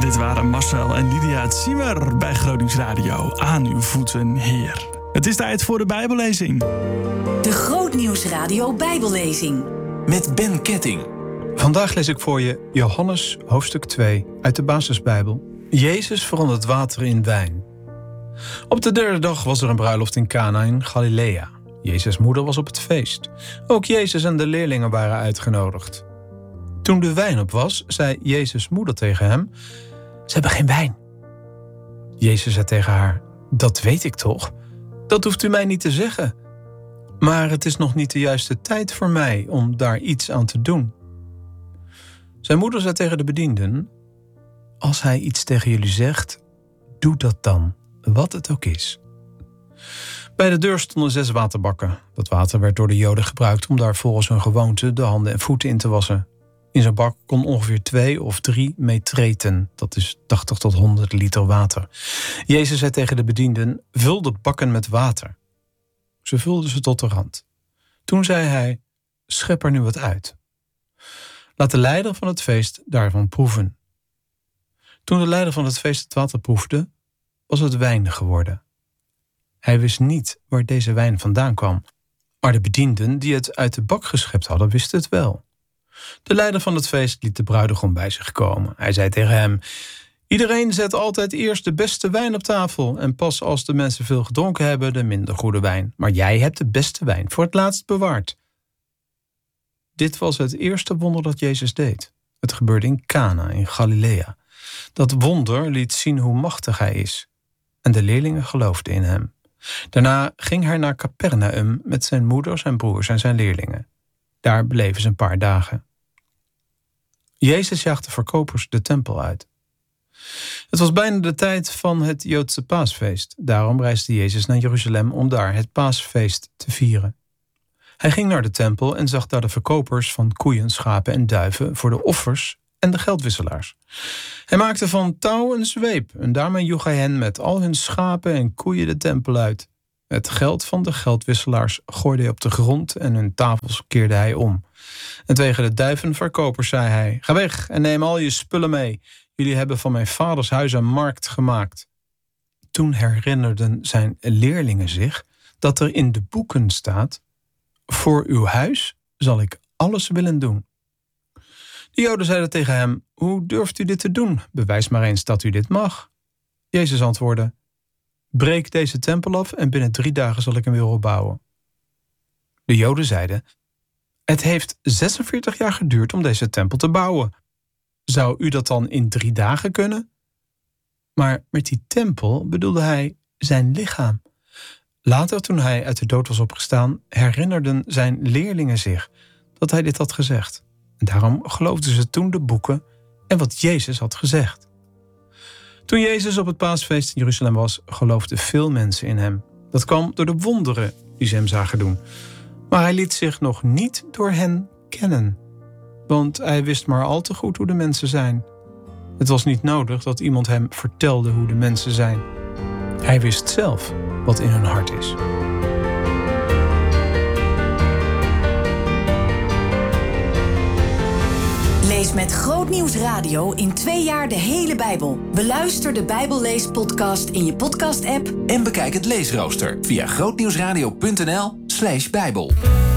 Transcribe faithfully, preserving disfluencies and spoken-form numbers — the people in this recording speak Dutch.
Dit waren Marcel en Lydia Ziemer bij Groot Radio. Aan uw voeten, Heer. Het is tijd voor de Bijbellezing. De Groot Nieuws Radio Bijbellezing. Met Ben Ketting. Vandaag lees ik voor je Johannes hoofdstuk twee uit de basisbijbel. Jezus verandert water in wijn. Op de derde dag was er een bruiloft in Cana in Galilea. Jezus' moeder was op het feest. Ook Jezus en de leerlingen waren uitgenodigd. Toen de wijn op was, zei Jezus' moeder tegen hem: ze hebben geen wijn. Jezus zei tegen haar: dat weet ik toch? Dat hoeft u mij niet te zeggen. Maar het is nog niet de juiste tijd voor mij om daar iets aan te doen. Zijn moeder zei tegen de bedienden: als hij iets tegen jullie zegt, doe dat dan, wat het ook is. Bij de deur stonden zes waterbakken. Dat water werd door de Joden gebruikt om daar volgens hun gewoonte de handen en voeten in te wassen. In zo'n bak kon ongeveer twee of drie metreten, dat is tachtig tot honderd liter water. Jezus zei tegen de bedienden: vul de bakken met water. Ze vulden ze tot de rand. Toen zei hij: schep er nu wat uit. Laat de leider van het feest daarvan proeven. Toen de leider van het feest het water proefde, was het wijn geworden. Hij wist niet waar deze wijn vandaan kwam, maar de bedienden die het uit de bak geschept hadden, wisten het wel. De leider van het feest liet de bruidegom bij zich komen. Hij zei tegen hem: iedereen zet altijd eerst de beste wijn op tafel en pas als de mensen veel gedronken hebben, de minder goede wijn. Maar jij hebt de beste wijn voor het laatst bewaard. Dit was het eerste wonder dat Jezus deed. Het gebeurde in Cana in Galilea. Dat wonder liet zien hoe machtig hij is. En de leerlingen geloofden in hem. Daarna ging hij naar Capernaum met zijn moeder, zijn broers en zijn leerlingen. Daar bleven ze een paar dagen. Jezus jaagde verkopers de tempel uit. Het was bijna de tijd van het Joodse paasfeest. Daarom reisde Jezus naar Jeruzalem om daar het paasfeest te vieren. Hij ging naar de tempel en zag daar de verkopers van koeien, schapen en duiven voor de offers en de geldwisselaars. Hij maakte van touw een zweep en daarmee joeg hij hen met al hun schapen en koeien de tempel uit. Het geld van de geldwisselaars gooide hij op de grond en hun tafels keerde hij om. En tegen de duivenverkopers zei hij: ga weg en neem al je spullen mee. Jullie hebben van mijn vaders huis een markt gemaakt. Toen herinnerden zijn leerlingen zich dat er in de boeken staat: voor uw huis zal ik alles willen doen. De Joden zeiden tegen hem: hoe durft u dit te doen? Bewijs maar eens dat u dit mag. Jezus antwoordde: breek deze tempel af en binnen drie dagen zal ik hem weer opbouwen. De Joden zeiden: het heeft zesenveertig jaar geduurd om deze tempel te bouwen. Zou u dat dan in drie dagen kunnen? Maar met die tempel bedoelde hij zijn lichaam. Later, toen hij uit de dood was opgestaan, herinnerden zijn leerlingen zich dat hij dit had gezegd. En daarom geloofden ze toen de boeken en wat Jezus had gezegd. Toen Jezus op het paasfeest in Jeruzalem was, geloofden veel mensen in hem. Dat kwam door de wonderen die ze hem zagen doen. Maar hij liet zich nog niet door hen kennen. Want hij wist maar al te goed hoe de mensen zijn. Het was niet nodig dat iemand hem vertelde hoe de mensen zijn. Hij wist zelf wat in hun hart is. Lees met Groot Nieuws Radio in twee jaar de hele Bijbel. Beluister de Bijbelleespodcast in je podcast-app. En bekijk het leesrooster via grootnieuwsradio punt n l slash bijbel.